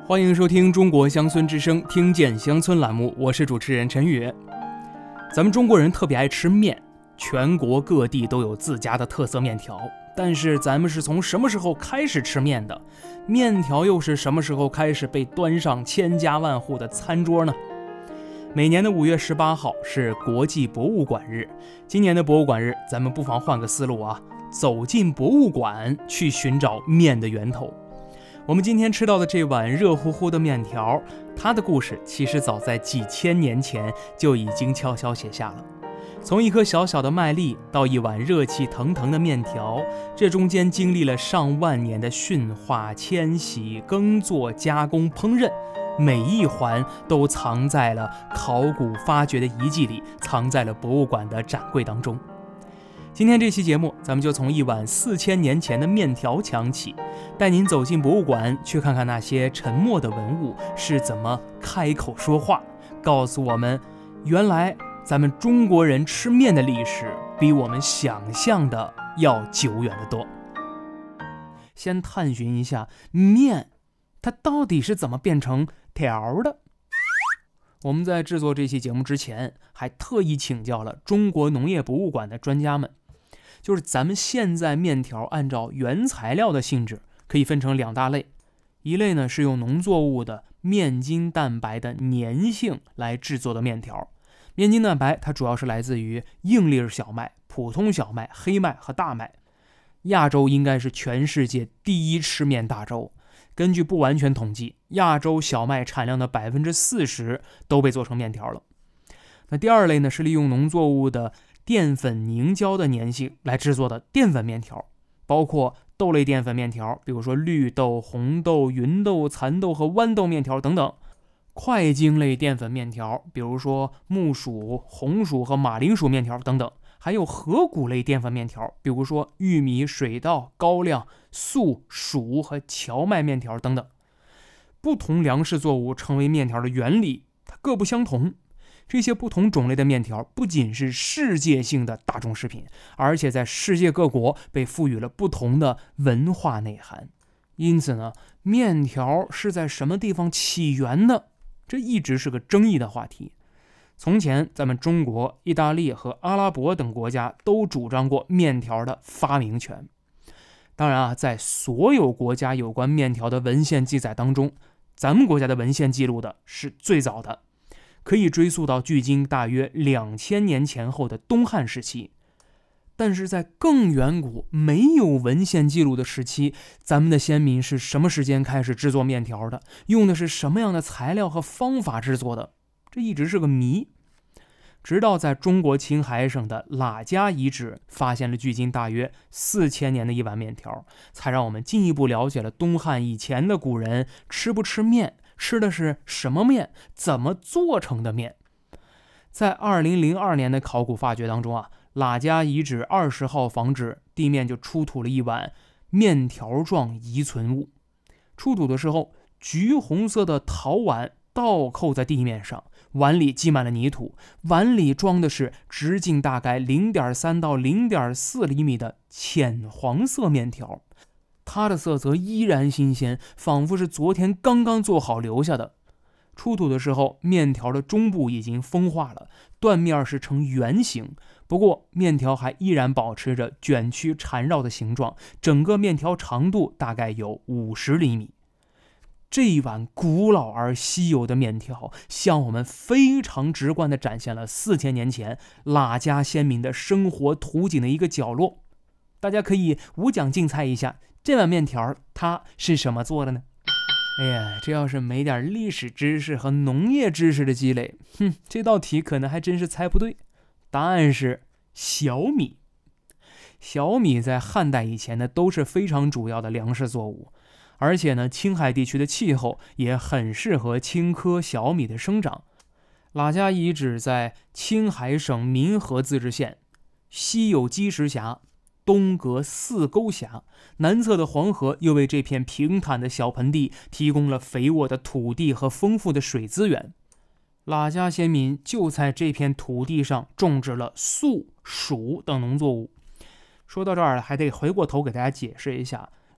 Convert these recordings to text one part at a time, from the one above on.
欢迎收听中国乡村之声听见乡村栏目，我是主持人陈宇。咱们中国人特别爱吃面，全国各地都有自家的特色面条，但是咱们是从什么时候开始吃面的？面条又是什么时候开始被端上千家万户的餐桌呢？每年的5月18号是国际博物馆日，今年的博物馆日咱们不妨换个思路啊，走进博物馆去寻找面的源头。我们今天吃到的这碗热乎乎的面条，它的故事其实早在几千年前就已经悄悄写下了。从一颗小小的麦粒到一碗热气腾腾的面条，这中间经历了上万年的驯化、迁徙、耕作、加工、烹饪，每一环都藏在了考古发掘的遗迹里，藏在了博物馆的展柜当中。今天这期节目，咱们就从一碗4000年前的面条讲起，带您走进博物馆，去看看那些沉默的文物是怎么开口说话，告诉我们，原来咱们中国人吃面的历史比我们想象的要久远得多。先探寻一下面，它到底是怎么变成条的？我们在制作这期节目之前，还特意请教了中国农业博物馆的专家们。就是咱们现在面条按照原材料的性质可以分成2大类，一类呢是用农作物的面筋蛋白的粘性来制作的面条。面筋蛋白它主要是来自于硬粒小麦、普通小麦、黑麦和大麦。亚洲应该是全世界第一吃面大洲，根据不完全统计，亚洲小麦产量的40%都被做成面条了。那第二类呢是利用农作物的淀粉凝胶的粘性来制作的淀粉面条，包括豆类淀粉面条，比如说绿豆、红豆、芸豆、蚕豆和豌豆面条等等；块茎类淀粉面条，比如说木薯、红薯和马铃薯面条等等；还有核谷类淀粉面条，比如说玉米、水稻、高粱、粟、黍和荞麦面条等等。不同粮食作物成为面条的原理它各不相同，这些不同种类的面条不仅是世界性的大众食品，而且在世界各国被赋予了不同的文化内涵。因此呢，面条是在什么地方起源的，这一直是个争议的话题。从前咱们中国、意大利和阿拉伯等国家都主张过面条的发明权。当然啊，在所有国家有关面条的文献记载当中，咱们国家的文献记录的是最早的，可以追溯到距今大约2000年前后的东汉时期。但是在更远古没有文献记录的时期，咱们的先民是什么时间开始制作面条的，用的是什么样的材料和方法制作的，这一直是个谜。直到在中国青海省的喇家遗址发现了距今大约4000年的一碗面条，才让我们进一步了解了东汉以前的古人吃不吃面，吃的是什么面，怎么做成的面。在2002年的考古发掘当中啊，喇家遗址20号房址地面就出土了一碗面条状遗存物。出土的时候，橘红色的陶碗倒扣在地面上，碗里积满了泥土，碗里装的是直径大概0.3到0.4厘米的浅黄色面条，它的色泽依然新鲜，仿佛是昨天刚刚做好留下的。出土的时候，面条的中部已经风化了，断面是呈圆形，不过面条还依然保持着卷曲缠绕的形状，整个面条长度大概有50厘米。这一碗古老而稀有的面条，向我们非常直观地展现了4000年前喇家先民的生活图景的一个角落。大家可以无奖竞猜一下，这碗面条它是什么做的呢？哎呀，这要是没点历史知识和农业知识的积累，这道题可能还真是猜不对。答案是小米。小米在汉代以前呢，都是非常主要的粮食作物。而且呢，青海地区的气候也很适合青稞小米的生长。喇家遗址在青海省民和自治县，西有积石峡，东隔4沟峡，南侧的黄河又为这片平坦的小盆地提供了肥沃的土地和丰富的水资源。喇家先民就在这片土地上种植了粟、黍等农作物。说到这儿，还得回过头给大家解释一下，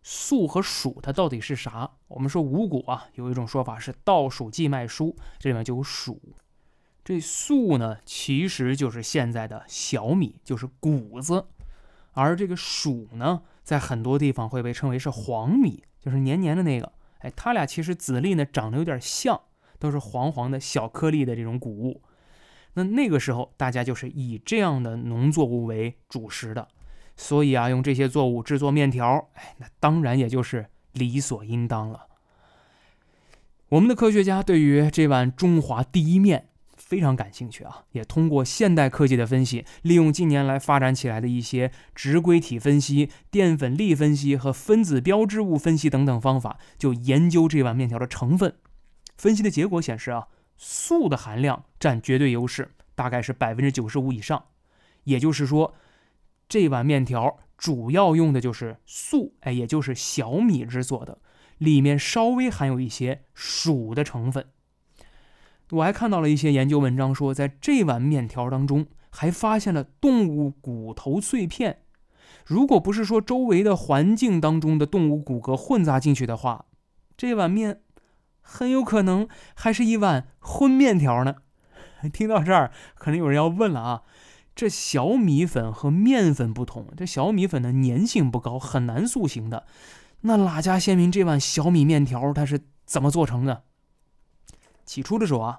粟和黍它到底是啥？我们说五谷啊，有一种说法是稻黍稷麦菽，这里面就有黍。这粟呢，其实就是现在的小米，就是谷子。而这个黍呢，在很多地方会被称为是黄米，就是黏黏的那个。它俩其实籽粒呢长得有点像，都是黄黄的小颗粒的这种谷物。那个时候大家就是以这样的农作物为主食的，所以啊，用这些作物制作面条，那当然也就是理所应当了。我们的科学家对于这碗中华第一面非常感兴趣啊，也通过现代科技的分析，利用近年来发展起来的一些质规体分析、淀粉粒分析和分子标志物分析等等方法，就研究这碗面条的成分。分析的结果显示啊，粟的含量占绝对优势，大概是95%以上。也就是说，这碗面条主要用的就是粟，也就是小米制作的，里面稍微含有一些黍的成分。我还看到了一些研究文章说，在这碗面条当中还发现了动物骨头碎片。如果不是说周围的环境当中的动物骨骼混杂进去的话，这碗面很有可能还是一碗荤面条呢。听到这儿，可能有人要问了啊，这小米粉和面粉不同，这小米粉的粘性不高，很难塑形的。那哪家县民这碗小米面条它是怎么做成的？起初的时候啊，